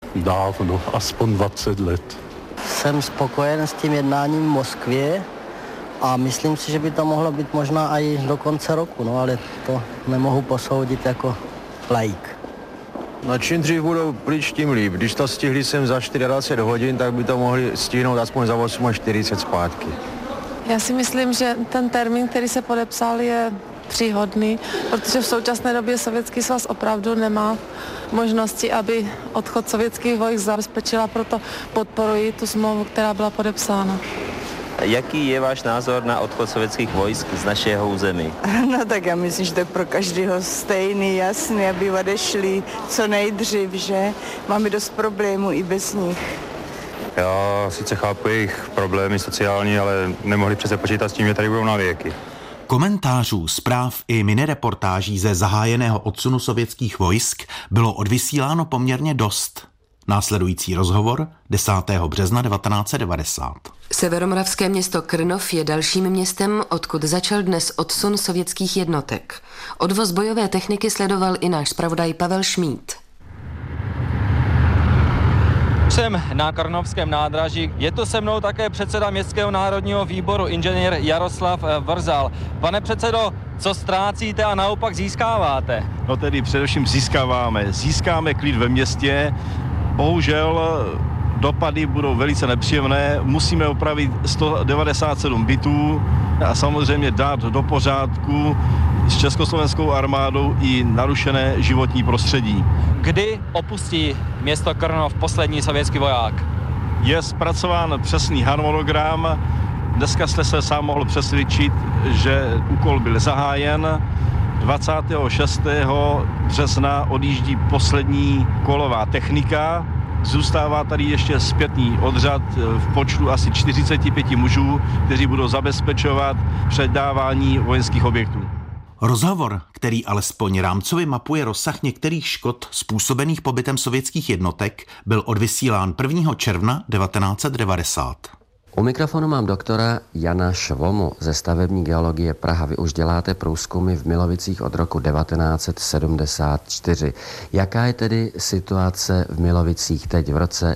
Dávno, aspoň 20 let. Jsem spokojen s tím jednáním v Moskvě a myslím si, že by to mohlo být možná i do konce roku, no ale to nemohu posoudit jako laik. No čím dřív budou pryč, tím líp. Když to stihli sem za 24 hodin, tak by to mohli stihnout aspoň za 8:40 zpátky. Já si myslím, že ten termín, který se podepsal, je příhodný, protože v současné době Sovětský svaz opravdu nemá možnosti, aby odchod sovětských vojsk zabezpečila, proto podporuji tu smlouvu, která byla podepsána. Jaký je váš názor na odchod sovětských vojsk z našeho území? No tak já myslím, že to je pro každého stejný, jasný, aby odešli co nejdřív, že máme dost problémů i bez nich. Já sice chápu jejich problémy sociální, ale nemohli přece počítat s tím, že tady budou na věky. Komentářů, zpráv i minireportáží ze zahájeného odsunu sovětských vojsk bylo odvysíláno poměrně dost. Následující rozhovor 10. března 1990. Severomoravské město Krnov je dalším městem, odkud začal dnes odsun sovětských jednotek. Odvoz bojové techniky sledoval i náš zpravodaj Pavel Šmíd. Jsem na Krnovském nádraží. Je tu se mnou také předseda Městského národního výboru, inženýr Jaroslav Vrzal. Pane předsedo, co ztrácíte a naopak získáváte? No tedy především získáme klid ve městě. Bohužel dopady budou velice nepříjemné. Musíme opravit 197 bytů a samozřejmě dát do pořádku s československou armádou i narušené životní prostředí. Kdy opustí město Krnov poslední sovětský voják? Je zpracován přesný harmonogram. Dneska jste se sám mohl přesvědčit, že úkol byl zahájen. 26. března odjíždí poslední kolová technika. Zůstává tady ještě zpětný odřad v počtu asi 45 mužů, kteří budou zabezpečovat předávání vojenských objektů. Rozhovor, který alespoň rámcově mapuje rozsah některých škod způsobených pobytem sovětských jednotek, byl odvysílán 1. června 1990. U mikrofonu mám doktora Jana Švomu ze stavební geologie Praha. Vy už děláte průzkumy v Milovicích od roku 1974. Jaká je tedy situace v Milovicích teď v roce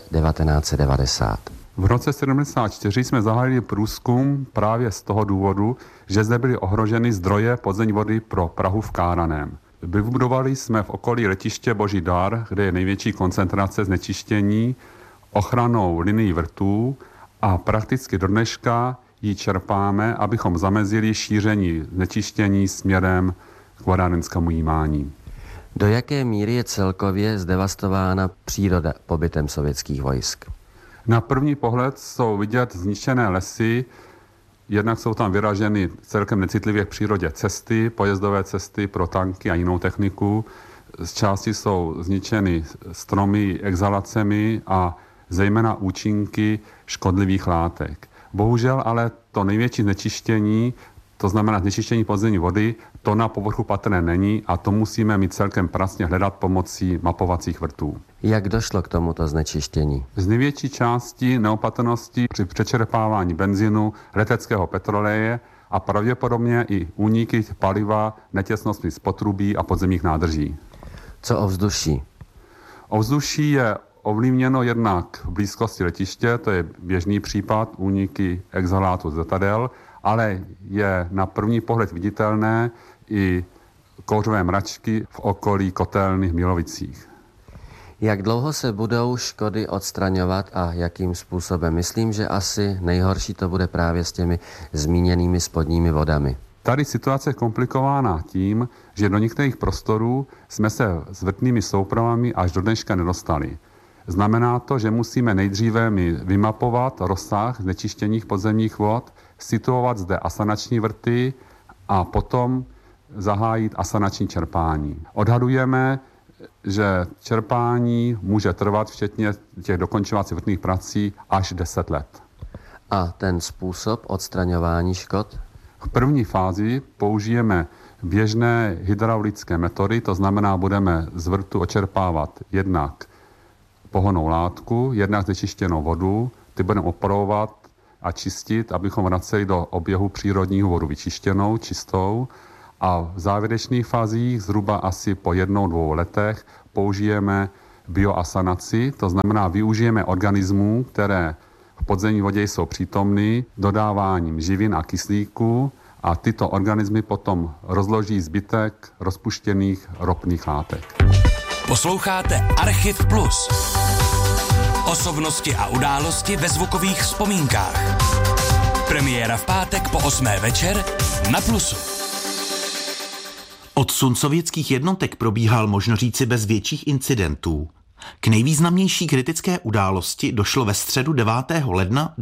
1990? V roce 1974 jsme zahájili průzkum právě z toho důvodu, že zde byly ohroženy zdroje podzemní vody pro Prahu v Káraném. Vybudovali jsme v okolí letiště Boží dar, kde je největší koncentrace znečištění, ochrannou linii vrtů a prakticky do dneška ji čerpáme, abychom zamezili šíření znečištění směrem k vodárenskému jímání. Do jaké míry je celkově zdevastována příroda pobytem sovětských vojsk? Na první pohled jsou vidět zničené lesy, jednak jsou tam vyraženy celkem necitlivě k přírodě cesty, pojezdové cesty pro tanky a jinou techniku. Z části jsou zničeny stromy exhalacemi a zejména účinky škodlivých látek. Bohužel ale to největší znečištění, to znamená znečištění podzemní vody, to na povrchu patrné není a to musíme mít celkem pracně hledat pomocí mapovacích vrtů. Jak došlo k tomuto znečištění? Z největší části neopatrnosti při přečerpávání benzínu, leteckého petroleje a pravděpodobně i úniky paliva netěsnostmi z potrubí a podzemních nádrží. Co ovzduší? Ovzduší je ovlivněno jednak v blízkosti letiště, to je běžný případ, úniky exhalátu z letadel, ale je na první pohled viditelné i kouřové mračky v okolí kotelny v Milovicích. Jak dlouho se budou škody odstraňovat a jakým způsobem? Myslím, že asi nejhorší to bude právě s těmi zmíněnými spodními vodami. Tady situace je komplikována tím, že do některých prostorů jsme se s vrtnými soupravami až do dneška nedostali. Znamená to, že musíme nejdříve vymapovat rozsah znečištěných podzemních vod, situovat zde asanační vrty a potom zahájit asanační čerpání. Odhadujeme, že čerpání může trvat, včetně těch dokončovacích vrtných prací, až 10 let. A ten způsob odstraňování škod? V první fázi použijeme běžné hydraulické metody, to znamená, budeme z vrtu očerpávat jednak pohonnou látku, jednak znečištěnou vodu, ty budeme opravovat a čistit, abychom vraceli do oběhu přírodního vodu vyčištěnou, čistou. A v závěrečných fázích zhruba asi po 1-2 letech použijeme bioasanaci, to znamená využijeme organismů, které v podzemní vodě jsou přítomny, dodáváním živin a kyslíku a tyto organismy potom rozloží zbytek rozpuštěných ropných látek. Posloucháte Archiv Plus. Osobnosti a události ve zvukových vzpomínkách. Premiéra v pátek po 8. večer na Plusu. Odsun sovětských jednotek probíhal, možno říci, bez větších incidentů. K nejvýznamnější kritické události došlo ve středu 9. ledna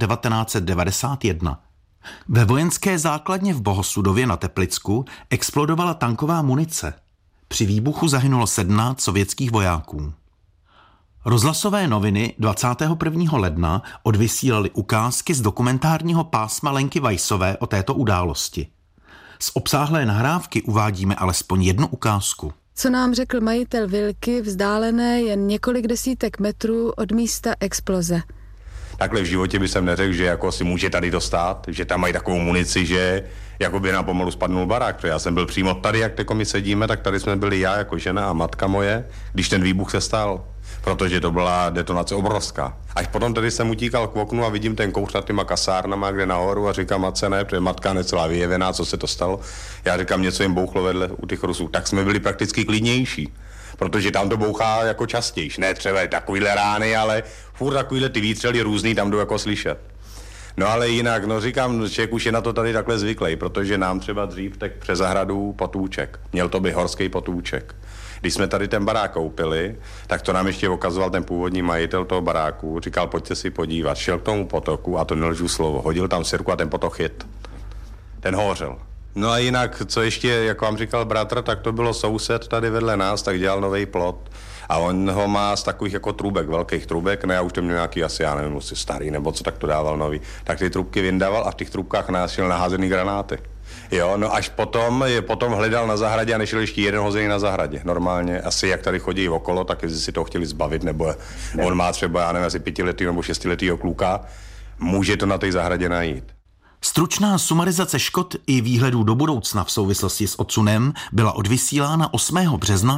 1991. Ve vojenské základně v Bohosudově na Teplicku explodovala tanková munice. Při výbuchu zahynulo 17 sovětských vojáků. Rozhlasové noviny 21. ledna odvysílaly ukázky z dokumentárního pásma Lenky Weissové o této události. Z obsáhlé nahrávky uvádíme alespoň jednu ukázku. Co nám řekl majitel Vilky, vzdálené jen několik desítek metrů od místa exploze. Takhle v životě by jsem neřekl, že jako si může tady dostat, že tam mají takovou munici, že jako by nám pomalu spadnul barák. Protože já jsem byl přímo tady, jak teď my sedíme, tak tady jsme byli já jako žena a matka moje, když ten výbuch se stal. Protože to byla detonace obrovská. Až potom tady jsem utíkal k oknu a vidím ten kouř nad těma kasárnama, kde nahoru a říkám matce ne, protože matka necelá vyjevená, co se to stalo. Já říkám, něco jim bouchlo vedle u těch Rusů. Tak jsme byli prakticky klidnější. Protože tam to bouchá jako častější. Ne třeba takovýhle rány, ale furt takovýhle ty výstřely různý tam jdou jako slyšet. No ale jinak, no říkám, člověk už je na to tady takhle zvyklý, protože nám třeba dřív tak přes zahradu potůček. Měl to být horský potůček. Když jsme tady ten barák koupili, tak to nám ještě ukazoval ten původní majitel toho baráku. Říkal, pojďte si podívat. Šel k tomu potoku a to nelžu slovo. Hodil tam sirku a ten potok chyt. Ten hořel. No a jinak, co ještě, jak vám říkal bratr, tak to bylo soused tady vedle nás, tak dělal nový plot. A on ho má z takových jako trubek, velkých trubek, ne, já už to měl nějaký asi, já nevím, asi starý, nebo co, tak to dával nový. Tak ty trubky vyndával a v těch trubkách nášel naházený granáty. Jo, no až potom hledal na zahradě a nešel ještě jeden hozený na zahradě. Normálně, asi jak tady chodí okolo, tak jestli si to chtěli zbavit, nebo on má třeba, já nevím, asi 5letý nebo 6letýho kluka, může to na té zahradě najít. Stručná sumarizace škod i výhledů do budoucna v souvislosti s odsunem byla odvysílána 8. března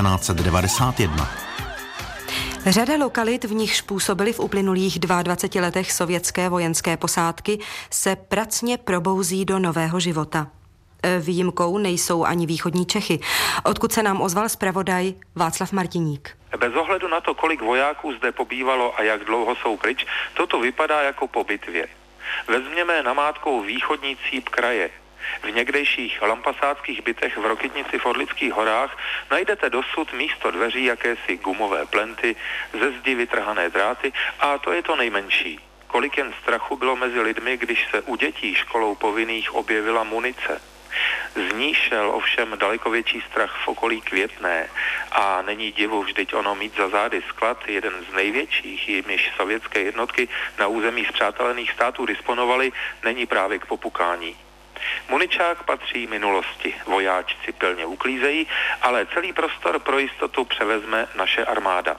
1991. Řada lokalit, v nichž působily v uplynulých 22 letech sovětské vojenské posádky, se pracně probouzí do nového života. Výjimkou nejsou ani východní Čechy, odkud se nám ozval zpravodaj Václav Martiník. Bez ohledu na to, kolik vojáků zde pobývalo a jak dlouho jsou pryč, toto vypadá jako po bitvě. Vezměme namátkou východní cíp kraje. V někdejších lampasádských bytech v Rokytnici v Orlických horách najdete dosud místo dveří jakési gumové plenty, ze zdi vytrhané dráty a to je to nejmenší. Kolik jen strachu bylo mezi lidmi, když se u dětí školou povinných objevila munice. Z ní šel ovšem daleko větší strach v okolí Květné a není divu, vždyť ono mít za zády sklad, jeden z největších, jimiž sovětské jednotky na území spřátelených států disponovaly, není právě k popukání. Muničák patří minulosti, vojáčci pilně uklízejí, ale celý prostor pro jistotu převezme naše armáda.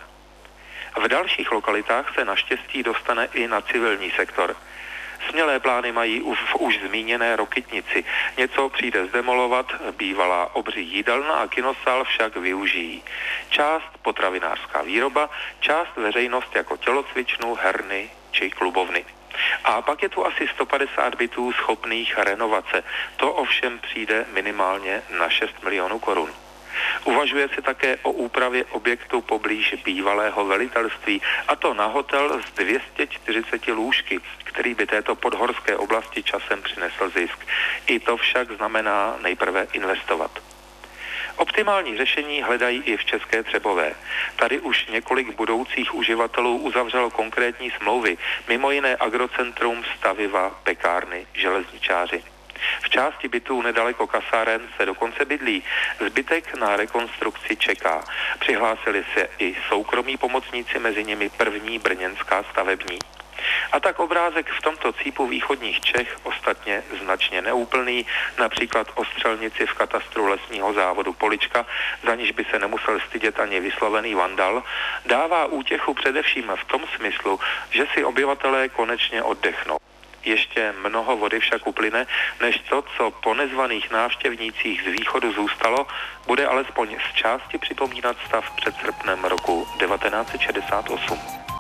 V dalších lokalitách se naštěstí dostane i na civilní sektor. Smělé plány mají v už zmíněné Rokytnici. Něco přijde zdemolovat, bývalá obří jídelna a kinosál však využijí. Část potravinářská výroba, část veřejnost jako tělocvičnu, herny či klubovny. A pak je tu asi 150 bytů schopných renovace. To ovšem přijde minimálně na 6 milionů korun. Uvažuje se také o úpravě objektu poblíž bývalého velitelství, a to na hotel s 240 lůžky, který by této podhorské oblasti časem přinesl zisk. I to však znamená nejprve investovat. Optimální řešení hledají i v České Třebové. Tady už několik budoucích uživatelů uzavřelo konkrétní smlouvy, mimo jiné Agrocentrum, Staviva, pekárny, železničáři. V části bytů nedaleko kasáren se dokonce bydlí. Zbytek na rekonstrukci čeká. Přihlásili se i soukromí pomocníci, mezi nimi první brněnská stavební. A tak obrázek v tomto cípu východních Čech, ostatně značně neúplný, například o střelnici v katastru lesního závodu Polička, za níž by se nemusel stydět ani vyslovený vandal, dává útěchu především v tom smyslu, že si obyvatelé konečně oddechnou. Ještě mnoho vody však uplyne, než to, co po nezvaných návštěvnících z východu zůstalo, bude alespoň z části připomínat stav před srpnem roku 1968.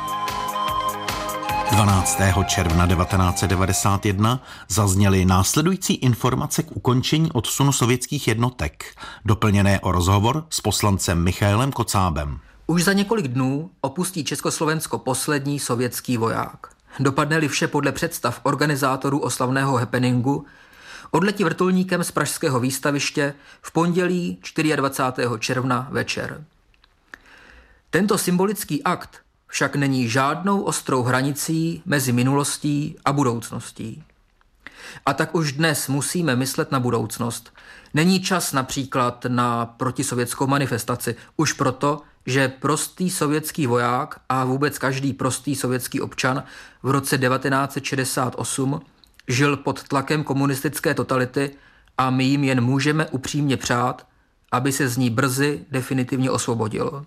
12. června 1991 zazněly následující informace k ukončení odsunu sovětských jednotek, doplněné o rozhovor s poslancem Michailem Kocábem. Už za několik dnů opustí Československo poslední sovětský voják. Dopadne-li vše podle představ organizátorů oslavného happeningu, odletí vrtulníkem z pražského výstaviště v pondělí 24. června večer. Tento symbolický akt však není žádnou ostrou hranicí mezi minulostí a budoucností. A tak už dnes musíme myslet na budoucnost. Není čas například na protisovětskou manifestaci, už proto, že prostý sovětský voják a vůbec každý prostý sovětský občan v roce 1968 žil pod tlakem komunistické totality a my jim jen můžeme upřímně přát, aby se z ní brzy definitivně osvobodil.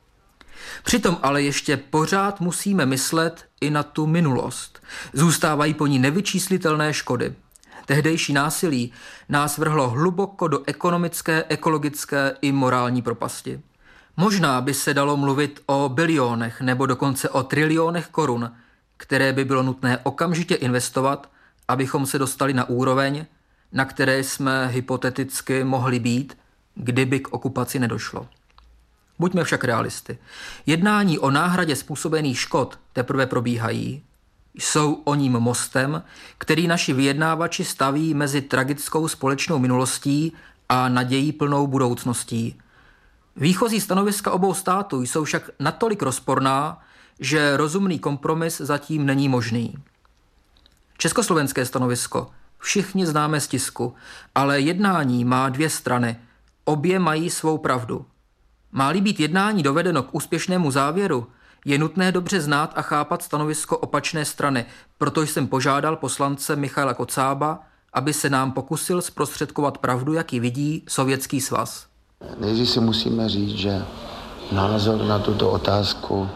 Přitom ale ještě pořád musíme myslet i na tu minulost. Zůstávají po ní nevyčíslitelné škody. Tehdejší násilí nás vrhlo hluboko do ekonomické, ekologické i morální propasti. Možná by se dalo mluvit o bilionech nebo dokonce o trilionech korun, které by bylo nutné okamžitě investovat, abychom se dostali na úroveň, na které jsme hypoteticky mohli být, kdyby k okupaci nedošlo. Buďme však realisty. Jednání o náhradě způsobených škod teprve probíhají. Jsou o ním mostem, který naši vyjednávači staví mezi tragickou společnou minulostí a nadějí plnou budoucností. Výchozí stanoviska obou států jsou však natolik rozporná, že rozumný kompromis zatím není možný. Československé stanovisko všichni známe z tisku, ale jednání má dvě strany. Obě mají svou pravdu. Má-li být jednání dovedeno k úspěšnému závěru, je nutné dobře znát a chápat stanovisko opačné strany, proto jsem požádal poslance Michaila Kocába, aby se nám pokusil zprostředkovat pravdu, jak ji vidí Sovětský svaz. Nejdřív si musíme říct, že názor na tuto otázku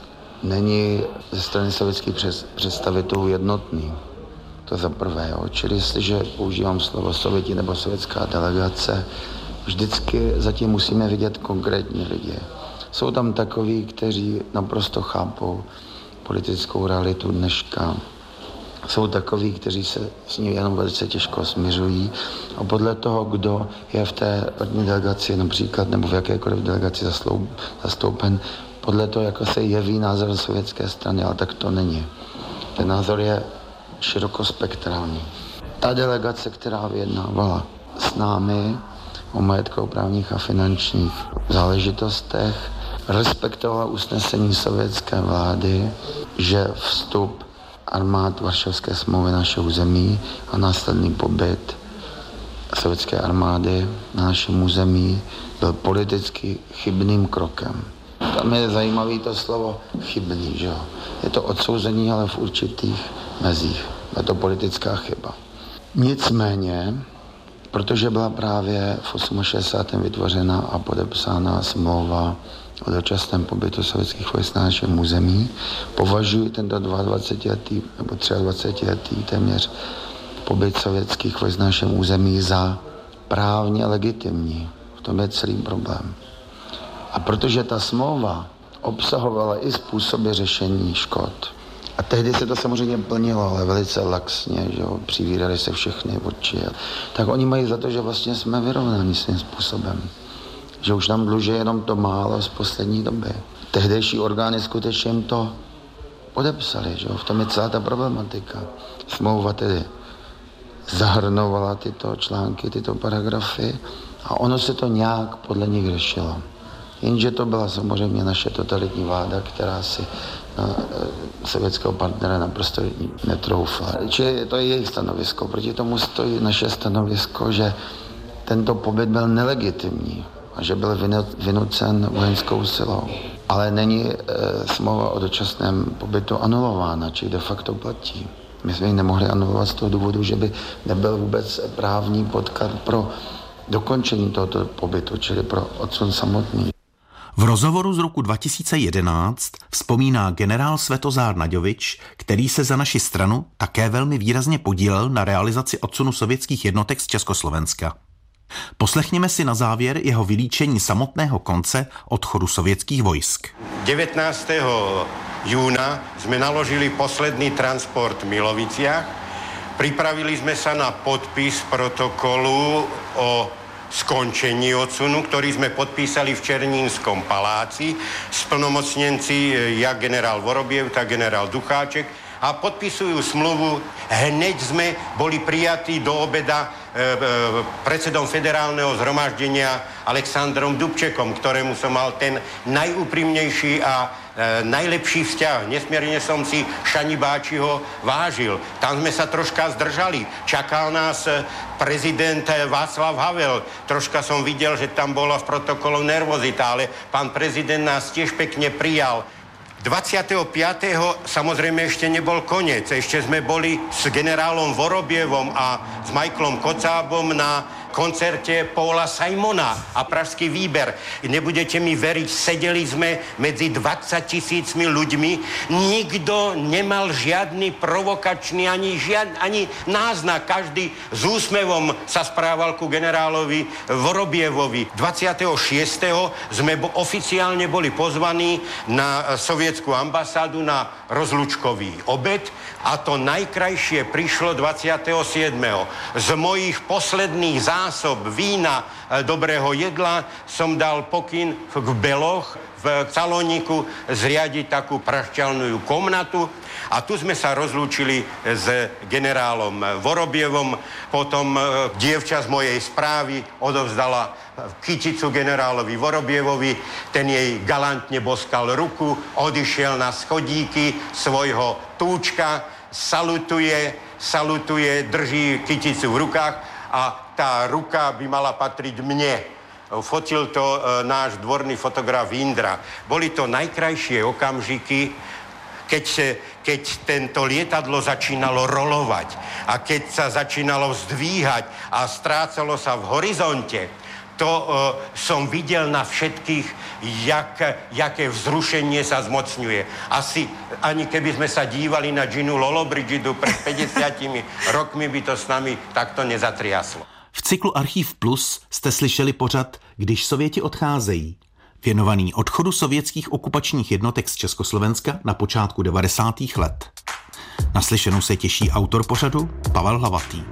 není ze strany sovětských představitelů jednotný. To za prvé, jo. Čili jestliže používám slovo Sověti nebo sovětská delegace, vždycky zatím musíme vidět konkrétní lidi. Jsou tam takoví, kteří naprosto chápou politickou realitu dneška. Jsou takoví, kteří se s ní jenom velice těžko smiřují a podle toho, kdo je v té první delegaci například nebo v jakékoliv delegaci zastoupen, podle toho, jako se jeví názor sovětské strany, ale tak to není. Ten názor je širokospektrální. Ta delegace, která vyjednávala s námi o majetkoprávních a finančních záležitostech, respektovala usnesení sovětské vlády, že vstup armád Varšavské smlouvy na naše území a následný pobyt sovětské armády na našem území byl politicky chybným krokem. Tam je zajímavé to slovo chybný, že jo. Je to odsouzení, ale v určitých mezích. Je to politická chyba. Nicméně, protože byla právě v 68. vytvořena a podepsána smlouva o dočasném pobytu sovětských vojsk na našem území, považuji tento 22letý nebo 23letý téměř pobyt sovětských vojsk na našem území za právně legitimní. V tom je celý problém. A protože ta smlouva obsahovala i způsoby řešení škod, a tehdy se to samozřejmě plnilo, ale velice laxně, že jo, přivíraly se všechny oči, tak oni mají za to, že vlastně jsme vyrovnaní svým způsobem. Že už nám dluží jenom to málo z poslední doby. Tehdejší orgány skutečně jim to podepsali, že jo, v tom je celá ta problematika. Smlouva tedy zahrnovala tyto články, tyto paragrafy a ono se to nějak podle nich řešilo. Jenže to byla samozřejmě naše totalitní vláda, která si na sovětského partnera naprosto netroufla. Čili to je jejich stanovisko. Proti tomu stojí naše stanovisko, že tento pobyt byl nelegitimní a že byl vynucen vojenskou silou. Ale není smlouva o dočasném pobytu anulována, či de facto platí. My jsme ji nemohli anulovat z toho důvodu, že by nebyl vůbec právní podklad pro dokončení tohoto pobytu, čili pro odsun samotný. V rozhovoru z roku 2011 vzpomíná generál Svetozár Naďovič, který se za naši stranu také velmi výrazně podílel na realizaci odsunu sovětských jednotek z Československa. Poslechněme si na závěr jeho vylíčení samotného konce odchodu sovětských vojsk. 19. júna sme naložili posledný transport v Miloviciach. Pripravili sme sa na podpis protokolu o skončení odsunu, ktorý sme podpísali v Černínskom paláci. Splnomocnenci jak generál Vorobiev, tak generál Ducháček a podpisujú smluvu. Hneď sme boli prijatí do obeda predsedom federálneho zhromaždenia Alexandrom Dubčekom, ktorému som mal ten najúprimnejší a najlepší vzťah. Nesmierne som si Šani Báčiho vážil. Tam sme sa troška zdržali. Čakal nás prezident Václav Havel. Troška som videl, že tam bola v protokolu nervozita, ale pán prezident nás tiež pekne prijal. 25. samozrejme ešte nebol koniec. Ešte sme boli s generálom Vorobievom a s Michaelom Kocábom na koncerte Paula Simona a Pražský výber. Nebudete mi veriť, sedeli sme medzi 20 000 ľuďmi. Nikto nemal žiadny provokačný ani náznak. Každý s úsmevom sa správal ku generálovi Vorobievovi. 26. sme oficiálne boli pozvaní na sovietsku ambasádu na rozlučkový obed a to najkrajšie prišlo 27. Z mojich posledných zásob vína, dobrého jedla som dal pokyn v Beloch, v Salóniku zriadiť takú prašťalnú komnatu a tu sme sa rozlúčili s generálom Vorobievom. Potom dievča z mojej správy odovzdala kyticu generálovi Vorobievovi, ten jej galantne boskal ruku, odišiel na schodíky svojho túčka, salutuje, drží kyticu v rukách a tá ruka by mala patriť mne. Fotil to náš dvorný fotograf Indra. Boli to najkrajšie okamžiky, keď tento lietadlo začínalo rolovať a keď sa začínalo zdvíhať a strácalo sa v horizonte. To som videl na všetkých, jaké vzrušenie sa zmocňuje. Asi ani keby sme sa dívali na Ginu Lollobrigidu pred 50 rokmi, by to s nami takto nezatriaslo. V cyklu Archív Plus jste slyšeli pořad Když Sověti odcházejí, věnovaný odchodu sovětských okupačních jednotek z Československa na počátku 90. let. Naslyšenou se těší autor pořadu Pavel Hlavatý.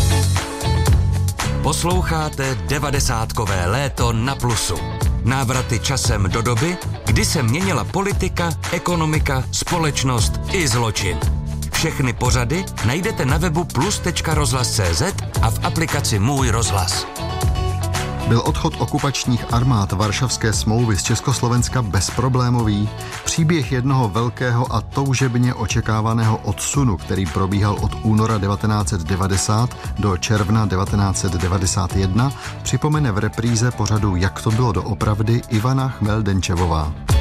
Posloucháte 90kové léto na Plusu. Návraty časem do doby, kdy se měnila politika, ekonomika, společnost i zločin. Všechny pořady najdete na webu plus.rozhlas.cz a v aplikaci Můj rozhlas. Byl odchod okupačních armád Varšavské smlouvy z Československa bezproblémový? Příběh jednoho velkého a toužebně očekávaného odsunu, který probíhal od února 1990 do června 1991, připomene v repríze pořadu Jak to bylo doopravdy Ivana Chmeldenčevová.